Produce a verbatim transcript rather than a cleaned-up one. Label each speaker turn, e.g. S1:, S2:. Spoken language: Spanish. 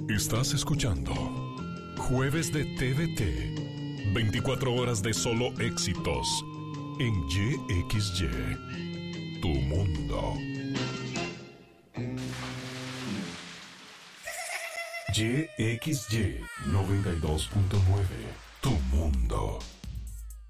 S1: Estás escuchando Jueves de T V T. veinticuatro horas de solo éxitos en Y X Y. Tu mundo. Y X Y noventa y dos punto nueve. Tu mundo.